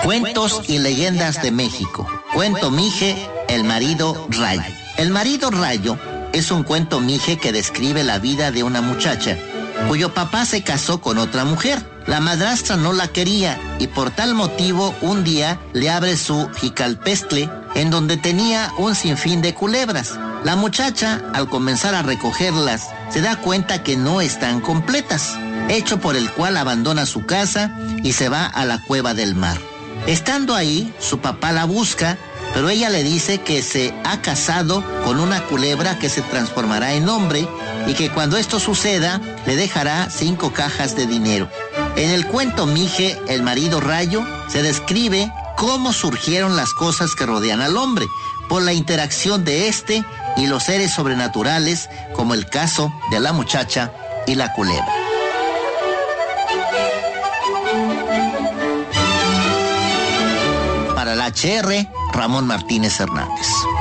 Cuentos y leyendas de México. Cuento Mije, el marido Rayo. El marido Rayo es un cuento mije que describe la vida de una muchacha cuyo papá se casó con otra mujer. La madrastra no la quería y por tal motivo un día le abre su jicalpestle en donde tenía un sinfín de culebras. La muchacha, al comenzar a recogerlas, se da cuenta que no están completas, hecho por el cual abandona su casa y se va a la cueva del mar. Estando ahí, su papá la busca, pero ella le dice que se ha casado con una culebra que se transformará en hombre y que cuando esto suceda le dejará 5 cajas de dinero. En el cuento Mije, el marido Rayo, se describe cómo surgieron las cosas que rodean al hombre por la interacción de este y los seres sobrenaturales, como el caso de la muchacha y la culebra. Para la HR, Ramón Martínez Hernández.